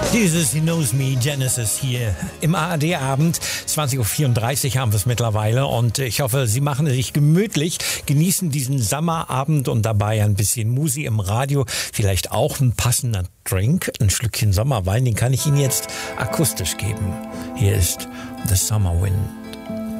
Dieses He Knows Me, Genesis hier im ARD-Abend. 20.34 Uhr haben wir es mittlerweile und ich hoffe, Sie machen es sich gemütlich, genießen diesen Sommerabend und dabei ein bisschen Musik im Radio, vielleicht auch ein passender Drink, ein Schlückchen Sommerwein, den kann ich Ihnen jetzt akustisch geben. Hier ist The Summer Wind.